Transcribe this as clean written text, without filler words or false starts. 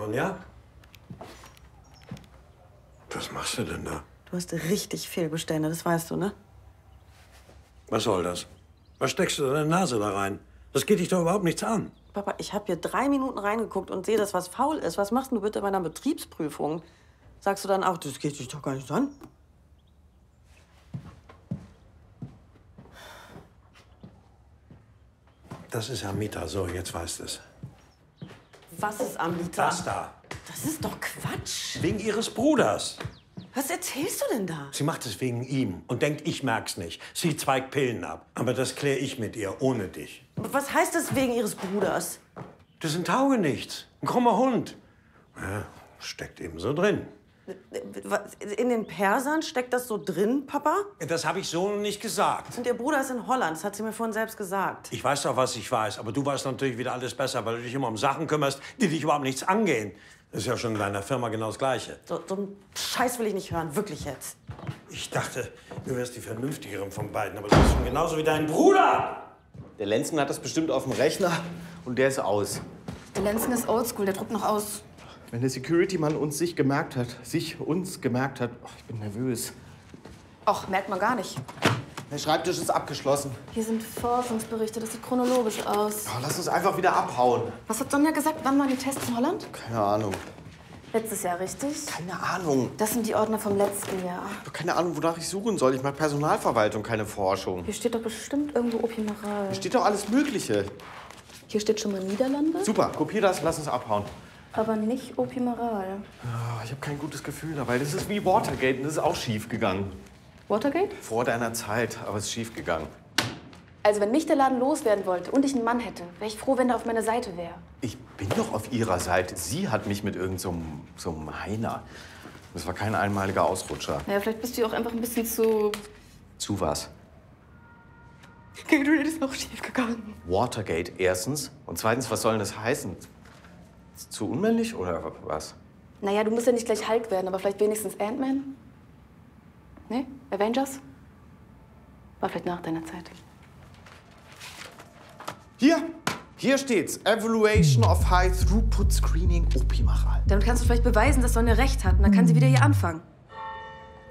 machen, ja? Was machst du denn da? Du hast richtig Fehlbestände, das weißt du, ne? Was soll das? Was steckst du deine Nase da rein? Das geht dich doch überhaupt nichts an. Papa, ich habe hier 3 Minuten reingeguckt und sehe, dass was faul ist. Was machst du bitte bei einer Betriebsprüfung? Sagst du dann auch, das geht dich doch gar nicht an? Das ist Amita, so, jetzt weißt du es. Was ist Amita? Das da. Das ist doch Quatsch. Wegen ihres Bruders. Was erzählst du denn da? Sie macht es wegen ihm und denkt, ich merk's nicht. Sie zweigt Pillen ab. Aber das kläre ich mit ihr, ohne dich. Was heißt das wegen ihres Bruders? Das ist ein Taugenichts. Ein krummer Hund. Ja, steckt eben so drin. In den Persern steckt das so drin, Papa? Das habe ich so nicht gesagt. Und ihr Bruder ist in Holland, das hat sie mir vorhin selbst gesagt. Ich weiß doch, was ich weiß. Aber du weißt natürlich wieder alles besser, weil du dich immer um Sachen kümmerst, die dich überhaupt nichts angehen. Das ist ja schon in deiner Firma genau das Gleiche. So einen Scheiß will ich nicht hören, wirklich jetzt. Ich dachte, du wärst die vernünftigere von beiden, aber du bist schon genauso wie dein Bruder! Der Lenzen hat das bestimmt auf dem Rechner und der ist aus. Der Lenzen ist oldschool, der druckt noch aus. Wenn der Security-Mann uns gemerkt hat, oh, ich bin nervös. Och, merkt man gar nicht. Der Schreibtisch ist abgeschlossen. Hier sind Forschungsberichte, das sieht chronologisch aus. Oh, lass uns einfach wieder abhauen. Was hat Sonja gesagt? Wann waren die Tests in Holland? Keine Ahnung. Letztes Jahr, richtig? Keine Ahnung. Das sind die Ordner vom letzten Jahr. Ich habe keine Ahnung, wonach ich suchen soll. Ich mache Personalverwaltung, keine Forschung. Hier steht doch bestimmt irgendwo Opimaral. Hier steht doch alles Mögliche. Hier steht schon mal Niederlande. Super, kopier das, lass uns abhauen. Aber nicht Opimaral. Oh, ich habe kein gutes Gefühl dabei. Das ist wie Watergate und das ist auch schief gegangen. Watergate? Vor deiner Zeit, aber es ist schief gegangen. Also wenn mich der Laden loswerden wollte und ich einen Mann hätte, wäre ich froh, wenn er auf meiner Seite wäre. Ich bin doch auf ihrer Seite. Sie hat mich mit irgendeinem so einem Heiner. Das war kein einmaliger Ausrutscher. Naja, vielleicht bist du auch einfach ein bisschen zu... Zu was? Gatorade ist auch schief gegangen. Watergate erstens. Und zweitens, was soll denn das heißen? Zu unmännlich oder was? Naja, du musst ja nicht gleich Hulk werden, aber vielleicht wenigstens Ant-Man? Nee? Avengers? War vielleicht nach deiner Zeit. Hier steht's. Evaluation of High Throughput Screening Opimaral. Damit kannst du vielleicht beweisen, dass Sonja recht hat. Und dann kann sie wieder hier anfangen.